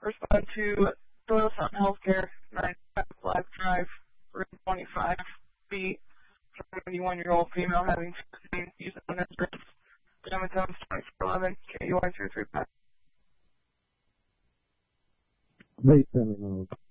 Respond to Doyle Fountain Healthcare, 95 Black Drive, room 25B, 71-year-old female having pain, using on Gematones 2411, KUI 235. Wait, 7